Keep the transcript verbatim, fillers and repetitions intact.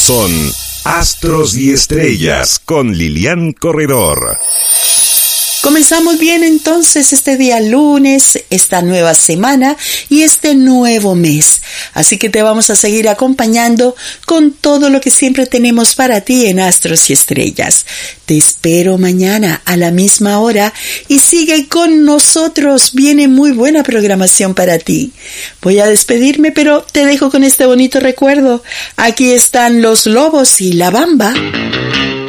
son Astros y Estrellas con Lilian Corredor. Comenzamos bien entonces este día lunes, esta nueva semana y este nuevo mes. Así que te vamos a seguir acompañando con todo lo que siempre tenemos para ti en Astros y Estrellas. Te espero mañana a la misma hora y sigue con nosotros. Viene muy buena programación para ti. Voy a despedirme, pero te dejo con este bonito recuerdo. Aquí están los Lobos y La Bamba.